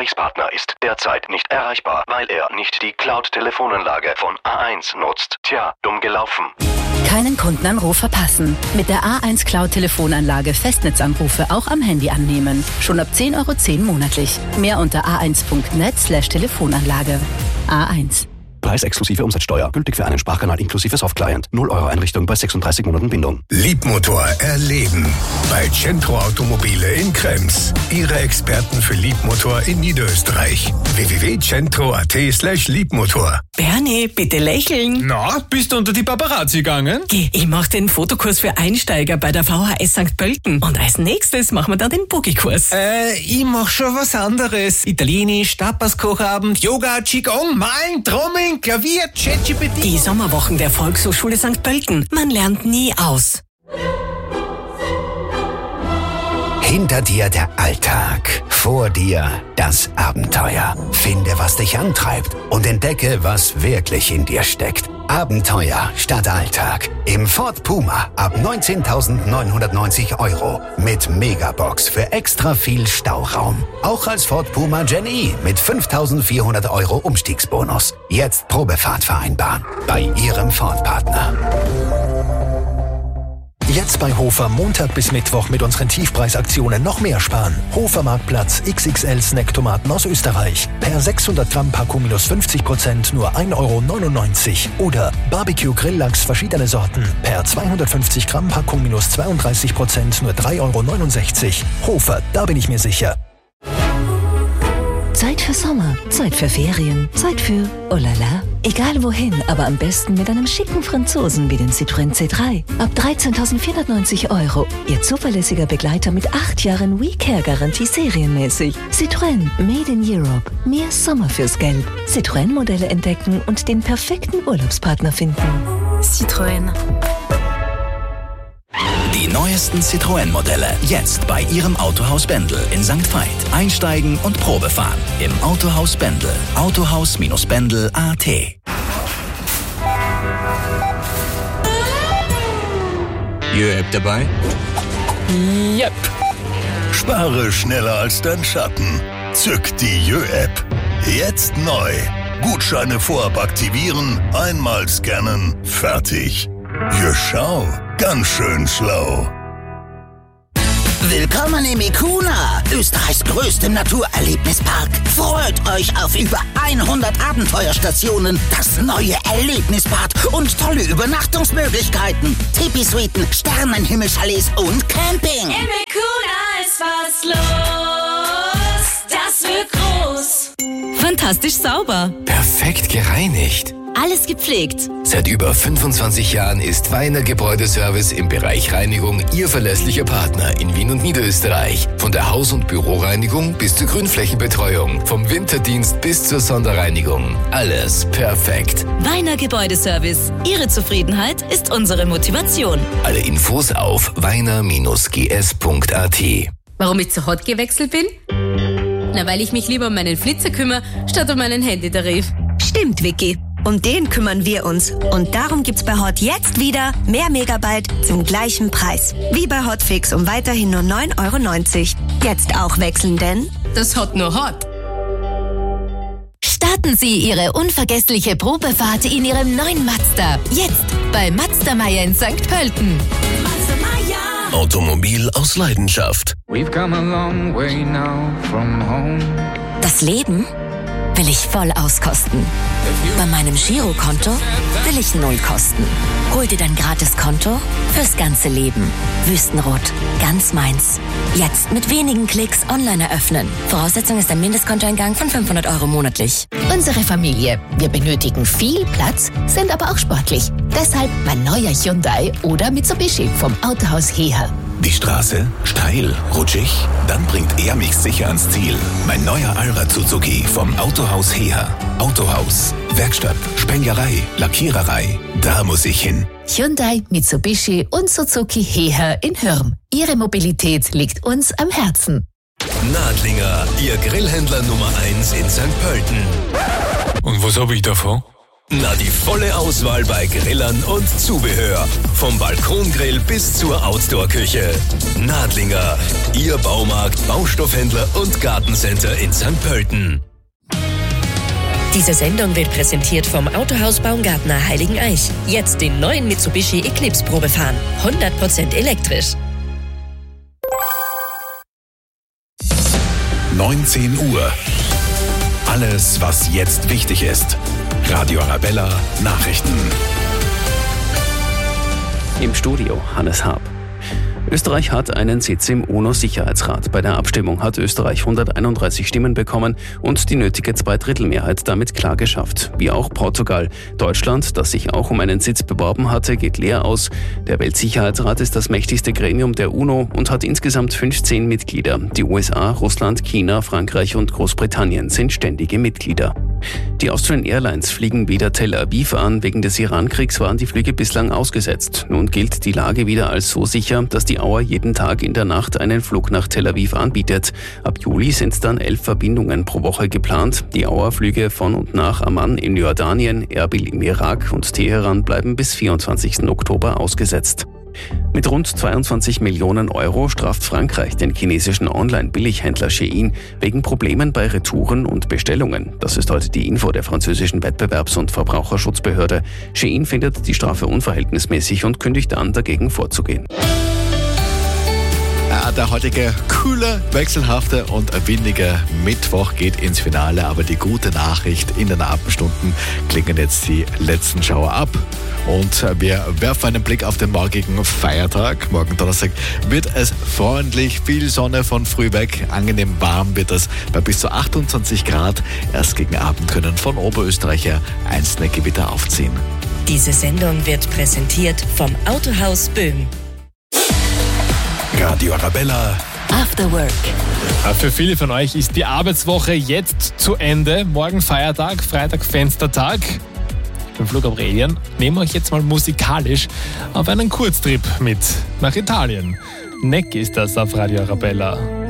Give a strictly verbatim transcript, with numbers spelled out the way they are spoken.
Gesprächspartner ist derzeit nicht erreichbar, weil er nicht die Cloud-Telefonanlage von A eins nutzt. Tja, dumm gelaufen. Keinen Kundenanruf verpassen. Mit der A eins Cloud-Telefonanlage Festnetzanrufe auch am Handy annehmen. Schon ab zehn Euro zehn monatlich. Mehr unter a eins punkt net slash Telefonanlage. A eins. Preis exklusive Umsatzsteuer. Gültig für einen Sprachkanal inklusive Softclient. null Euro Einrichtung bei sechsunddreißig Monaten Bindung. Liebmotor erleben. Bei Centro Automobile in Krems. Ihre Experten für Liebmotor in Niederösterreich. w w w punkt centro punkt a t slash Liebmotor. Bernie, bitte lächeln. Na, bist du unter die Paparazzi gegangen? Geh, ich mach den Fotokurs für Einsteiger bei der V H S Sankt Pölten. Und als nächstes machen wir dann den Boogie-Kurs. Äh, ich mach schon was anderes. Italienisch, Tapas-Kochabend, Yoga, Qigong, Malen, Trommeln, Klavier, ChatGPT. Die Sommerwochen der Volkshochschule Sankt Pölten. Man lernt nie aus. Hinter dir der Alltag, vor dir das Abenteuer. Finde, was dich antreibt und entdecke, was wirklich in dir steckt. Abenteuer statt Alltag. Im Ford Puma ab neunzehntausendneunhundertneunzig Euro. Mit Megabox für extra viel Stauraum. Auch als Ford Puma Gen E mit fünftausendvierhundert Euro Umstiegsbonus. Jetzt Probefahrt vereinbaren. Bei Ihrem Ford-Partner. Jetzt bei Hofer Montag bis Mittwoch mit unseren Tiefpreisaktionen noch mehr sparen. Hofer Marktplatz X X L Snacktomaten aus Österreich. Per sechshundert Gramm Packung minus fünfzig Prozent nur ein Euro neunundneunzig. Oder Barbecue Grilllachs verschiedene Sorten. Per zweihundertfünfzig Gramm Packung minus zweiunddreißig Prozent nur drei Euro neunundsechzig. Hofer, da bin ich mir sicher. Zeit für Sommer, Zeit für Ferien, Zeit für oh la la. Egal wohin, aber am besten mit einem schicken Franzosen wie den Citroën C drei. Ab dreizehntausendvierhundertneunzig Euro. Ihr zuverlässiger Begleiter mit acht Jahren We-Care-Garantie serienmäßig. Citroën, Made in Europe. Mehr Sommer fürs Geld. Citroën-Modelle entdecken und den perfekten Urlaubspartner finden. Citroën. Die neuesten Citroën-Modelle jetzt bei Ihrem Autohaus Bendel in Sankt Veit. Einsteigen und Probe fahren im Autohaus Bendel. Autohaus Bendel punkt a t. Jö-App dabei? Yep. Spare schneller als dein Schatten. Zück die Jö-App. Jetzt neu. Gutscheine vorab aktivieren, einmal scannen, fertig. Jö, schau. Ganz schön schlau. Willkommen im Ikuna, Österreichs größtem Naturerlebnispark. Freut euch auf über hundert Abenteuerstationen, das neue Erlebnisbad und tolle Übernachtungsmöglichkeiten. Tipi-Suiten, Sternenhimmelchalets und Camping. Im Ikuna ist was los, das wird groß. Fantastisch sauber. Perfekt gereinigt. Alles gepflegt. Seit über fünfundzwanzig Jahren ist Weiner Gebäudeservice im Bereich Reinigung Ihr verlässlicher Partner in Wien und Niederösterreich. Von der Haus- und Büroreinigung bis zur Grünflächenbetreuung, vom Winterdienst bis zur Sonderreinigung. Alles perfekt. Weiner Gebäudeservice. Ihre Zufriedenheit ist unsere Motivation. Alle Infos auf weiner Bindestrich g s punkt a t. Warum ich zu Hot gewechselt bin? Na, weil ich mich lieber um meinen Flitzer kümmere, statt um meinen Handytarif. Stimmt, Vicky. Um den kümmern wir uns. Und darum gibt's bei Hot jetzt wieder mehr Megabyte zum gleichen Preis. Wie bei Hotfix um weiterhin nur neun Euro neunzig. Jetzt auch wechseln, denn das Hot nur Hot. Starten Sie Ihre unvergessliche Probefahrt in Ihrem neuen Mazda. Jetzt bei Mazda Meier in Sankt Pölten. Mazda Meier. Automobil aus Leidenschaft. We've come a long way now from home. Das Leben will ich voll auskosten. Bei meinem Girokonto will ich null kosten. Hol dir dein Gratiskonto fürs ganze Leben. Wüstenrot, ganz meins. Jetzt mit wenigen Klicks online eröffnen. Voraussetzung ist ein Mindestkontoeingang von fünfhundert Euro monatlich. Unsere Familie. Wir benötigen viel Platz, sind aber auch sportlich. Deshalb mein neuer Hyundai oder Mitsubishi vom Autohaus Heher. Die Straße? Steil? Rutschig? Dann bringt er mich sicher ans Ziel. Mein neuer Allrad Suzuki vom Autohaus Heher. Autohaus, Werkstatt, Spenglerei, Lackiererei. Da muss ich hin. Hyundai, Mitsubishi und Suzuki Heher in Hürm. Ihre Mobilität liegt uns am Herzen. Nadlinger, Ihr Grillhändler Nummer eins in Sankt Pölten. Und was hab ich davon? Na, die volle Auswahl bei Grillern und Zubehör. Vom Balkongrill bis zur Outdoor-Küche. Nadlinger, Ihr Baumarkt, Baustoffhändler und Gartencenter in Sankt Pölten. Diese Sendung wird präsentiert vom Autohaus Baumgartner Heiligeneich. Jetzt den neuen Mitsubishi Eclipse Probe fahren. hundert Prozent elektrisch. neunzehn Uhr. Alles, was jetzt wichtig ist. Radio Arabella Nachrichten. Im Studio Hannes Haab. Österreich hat einen Sitz im UNO-Sicherheitsrat. Bei der Abstimmung hat Österreich hunderteinunddreißig Stimmen bekommen und die nötige Zweidrittelmehrheit damit klar geschafft. Wie auch Portugal. Deutschland, das sich auch um einen Sitz beworben hatte, geht leer aus. Der Weltsicherheitsrat ist das mächtigste Gremium der UNO und hat insgesamt fünfzehn Mitglieder. Die U S A, Russland, China, Frankreich und Großbritannien sind ständige Mitglieder. Die Austrian Airlines fliegen wieder Tel Aviv an. Wegen des Iran-Kriegs waren die Flüge bislang ausgesetzt. Nun gilt die Lage wieder als so sicher, dass die Auer jeden Tag in der Nacht einen Flug nach Tel Aviv anbietet. Ab Juli sind dann elf Verbindungen pro Woche geplant. Die Auer-Flüge von und nach Amman in Jordanien, Erbil im Irak und Teheran bleiben bis vierundzwanzigsten Oktober ausgesetzt. Mit rund zweiundzwanzig Millionen Euro straft Frankreich den chinesischen Online-Billighändler Shein wegen Problemen bei Retouren und Bestellungen. Das ist heute die Info der französischen Wettbewerbs- und Verbraucherschutzbehörde. Shein findet die Strafe unverhältnismäßig und kündigt an, dagegen vorzugehen. Der heutige kühle, wechselhafte und windige Mittwoch geht ins Finale, aber die gute Nachricht: in den Abendstunden klingen jetzt die letzten Schauer ab und wir werfen einen Blick auf den morgigen Feiertag. Morgen Donnerstag wird es freundlich, viel Sonne von früh weg, angenehm warm wird es bei bis zu achtundzwanzig Grad. Erst gegen Abend können von Oberösterreich her einzelne Gewitter aufziehen. Diese Sendung wird präsentiert vom Autohaus Böhm. Radio Arabella After Work. Für viele von euch ist die Arbeitswoche jetzt zu Ende. Morgen Feiertag, Freitag Fenstertag. Beim Flug Aurelien nehmen wir euch jetzt mal musikalisch auf einen Kurztrip mit nach Italien. Neck ist das auf Radio Arabella.